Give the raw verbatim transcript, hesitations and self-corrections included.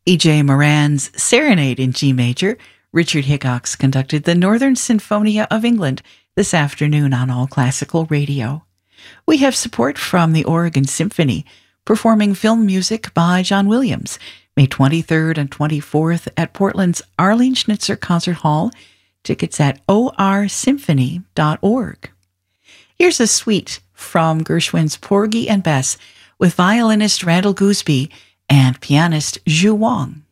E J. Moran's Serenade in G major. Richard Hickox conducted the Northern Sinfonia of England this afternoon on All Classical Radio. We have support from the Oregon Symphony, performing film music by John Williams, May twenty-third and twenty-fourth at Portland's Arlene Schnitzer Concert Hall. Tickets at o r symphony dot org. Here's a suite from Gershwin's Porgy and Bess with violinist Randall Gooseby and pianist Zhu Wang.